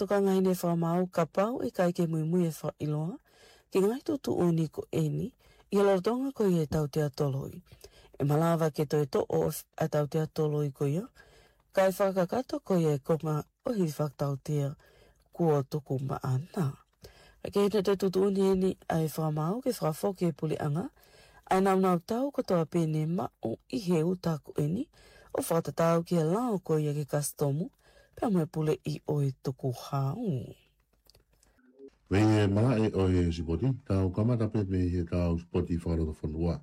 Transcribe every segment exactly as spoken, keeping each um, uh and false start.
toka ngai ne whamau ka pau e kai ke mui mui e wha iloa, ki ngai tu tu uni ko eni, i lortonga ko i e tau te atoloi. E malawa ke toi to o a tau te atoloi ko ia, kai whakakato ko i e koma o hi whaktau tea kua tuku ma ana. Ke hina te tutu uni eni ai whamau ke whafoke e puli anga, ai nau nau tau ko toa pene ma o i he uta ko eni, o whakatatau ki a lao ko i e ke kastomu, pia mai pule i o e tuku hau. Wei maa e o e sipoti, tau kamata pe me he tau spoti whakaroto whanua.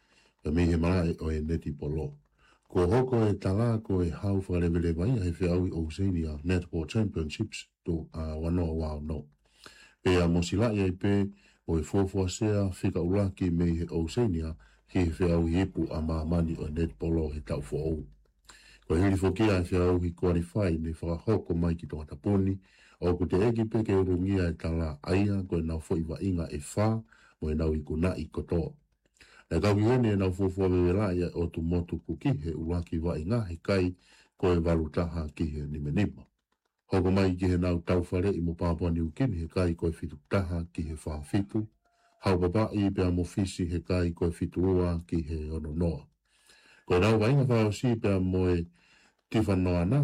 Ka me he maa e o e neti polo. Ko hoko e tala ko e hau whakarewele mai a he whiaui o Usenia Netball Championships to a wanoa wao no. Pe a mosila i pe o e fofua sea whika uraki me he o Usenia ki he whiaui epu a maamani o netpolo he tau whou. Ko hiri whokia e whiaui hi qualify ne whakahoko mai ki tonga taponi o ko te eki peke urungia e tala aia ko e nau whoiwa inga e wha mo e nau i kuna i kotoa. Na kau ione e nau fofua wewela ia o tu motu kuki he uraki wa inga he kai ko e warutaha ki he nime nima. Hoko mai ki he nau tauwhare i mo Papua New Guinea he kai ko e fitu taha ki he wha fitu. Hau papa i pia mo fisi he kai ko e fitu ua ki he ono noa. Ko e nau wainga whao si pia mo e tifanoa na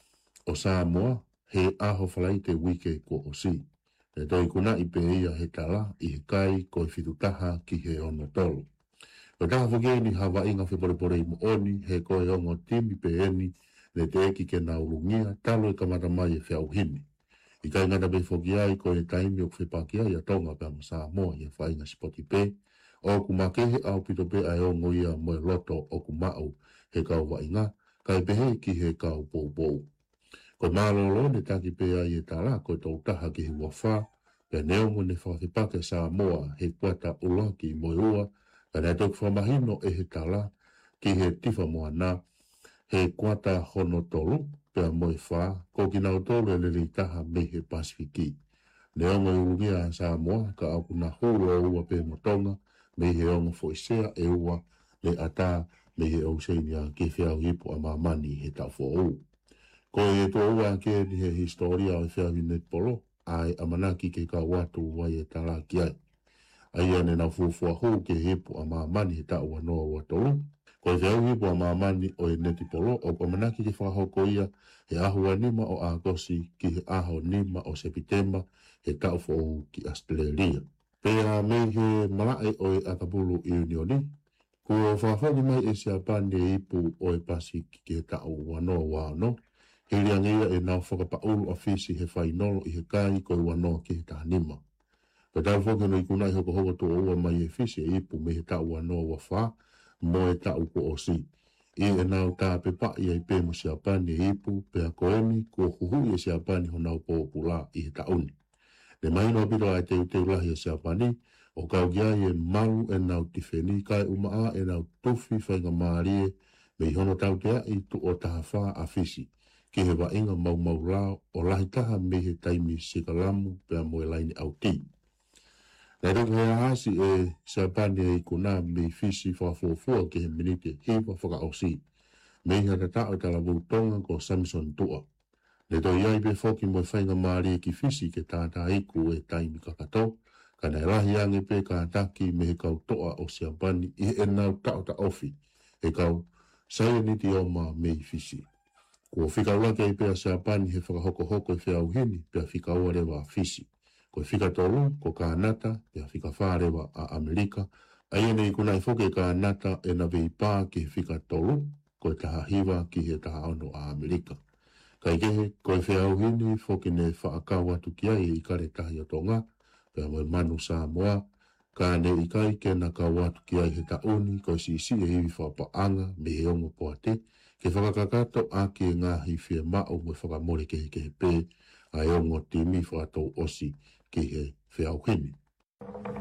o Samoa he aho whalai te wike ko o si. E toi kuna i pe ia he tala i he kai ko e fitu taha ki he ono tolo. Ko taha whake ni hawa inga whipore i mo oni he ko e ongo timi pe eni le te eki ke na urungia talo e kamata mai e whiau hini. I kai ngata pe whoki ai ko e taimi o whipaki ai a tonga pe ama Samoa i a whainga spoti pe. O kumakehe au pito pe ai ongo ia mo e loto o kumau he kau wa inga kai pehe ki he kau pou pou. Ko malolo ne taki pe ai e tala ko e tau taha ki he wafa pe neongo ne whawhipake Samoa he kuata ulaki mo e ua ka nei tok whamahino e he tala ki he tifa moa na he kuata hono tolu pe mo e wha ko ki nau tolu e lele taha me he Pasifiki. Neongo e urungia Samoa ka au kuna huro ua pe motonga me he ongo foisea e ua le ata me he Oceania ki whiau hipo a mamani he tau fōu. Ko e to ua ke ni he historia o whiau hi netpolo ai amanaki ke ka watu wai e tala ki ai. Ai ane na fufua hou ke hipo a mamani he tau wanoa ua tolu. Ko e whiau hipo a mamani o e netipolo o amanaki ke whahoko ia he ahua nima o Agosi ki he aho nima o Septemba he tau fōu ki Australia. Pea me he malae o e Akapulu i Unioni. Ko whawhaki mai e sia pande ipu o e pasi ki he tau wanoa wano. He riangia e nau whakapaulu a fisi he whainolo i he kai ko i wanoa ki he tahanima. Ko tau whoke no i kunai hoko hoko to ua mai e fisi e ipu me he tau wanoa wa wha mo e tau ko o si. I e nau tā pepa i e pe mo sia pande ipu pe a koemi ko huhu e sia pande ho nau po pula i he tauni. Ne mai no pito ai te uteu lahi e sia pande o kau gia e malu e nau tifeni kai umaa e nau tufi whainga maarie me i hono tau tea i tu o taha wha a fisi. Ki he wa inga mau mau lao o lahi taha me he taimi sikalamu pe a moe laini au ti. Nei rongo hea hasi e sa pande e kuna me fisi whafofua ki he minite hiwa whaka o si. Me hi hata tau tala vutonga ko Samson tua. Le to iai pe foki moe whainga maarie ki fisi ke tātā iku e taimi kakato. Ka nei rahi ange pe ka ataki me he kau toa o sia pani i e nau tau ta ofi. E kau saia niti oma me i fisi. Ko whika wake i pea sia pani he whakahoko hoko i whiau hini pea whika ua rewa fisi. Ko whika tolu ko kānata pea whika whārewa a Amerika. Aiene i kuna i whoke kānata e na vei pā ki he whika tolu ko e taha hiwa ki he taha ono a Amerika. Kai kehe ko i whiau hini whoke ne whaakawa tuki ai i kare tahi o tonga pea mo manu Samoa. Ka ne i kai ke na ka watu ki ai he tauni ko si si e hiwi whapaanga me he ongo poate. Ke whakakakato a ki e ngahi whia mao mo whakamore ke he ke he pē a e ongo timi whakatou osi ki he whiau hini.